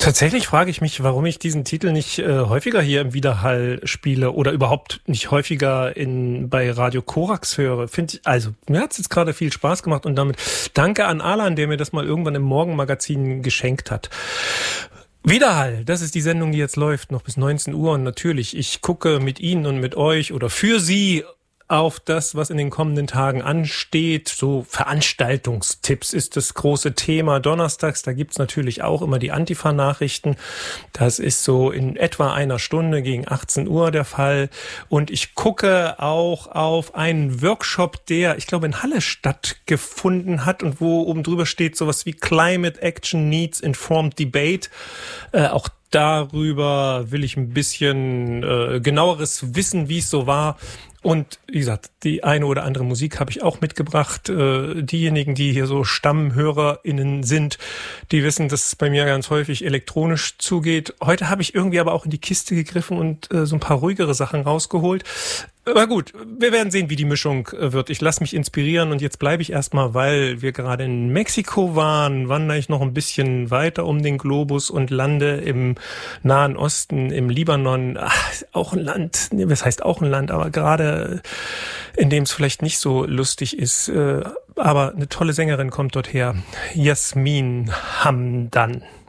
Tatsächlich frage ich mich, warum ich diesen Titel nicht häufiger hier im Widerhall spiele oder überhaupt nicht häufiger bei Radio Korax höre. Mir hat es jetzt gerade viel Spaß gemacht und damit danke an Alan, der mir das mal irgendwann im Morgenmagazin geschenkt hat. Widerhall, das ist die Sendung, die jetzt läuft, noch bis 19 Uhr und natürlich, ich gucke mit Ihnen und mit euch oder für Sie auf das, was in den kommenden Tagen ansteht. So Veranstaltungstipps ist das große Thema. Donnerstags, da gibt's natürlich auch immer die Antifa-Nachrichten. Das ist so in etwa einer Stunde gegen 18 Uhr der Fall. Und ich gucke auch auf einen Workshop, der, ich glaube, in Halle stattgefunden hat und wo oben drüber steht sowas wie Climate Action Needs Informed Debate. Auch darüber will ich ein bisschen genaueres wissen, wie es so war. Und wie gesagt, die eine oder andere Musik habe ich auch mitgebracht. Diejenigen, die hier so StammhörerInnen sind, die wissen, dass es bei mir ganz häufig elektronisch zugeht. Heute habe ich irgendwie aber auch in die Kiste gegriffen und so ein paar ruhigere Sachen rausgeholt. Aber gut, wir werden sehen, wie die Mischung wird. Ich lasse mich inspirieren und jetzt bleibe ich erstmal, weil wir gerade in Mexiko waren, wandere ich noch ein bisschen weiter um den Globus und lande im Nahen Osten, im Libanon. Auch ein Land, was heißt auch ein Land, aber gerade in dem es vielleicht nicht so lustig ist. Aber eine tolle Sängerin kommt dort her, Yasmin Hamdan.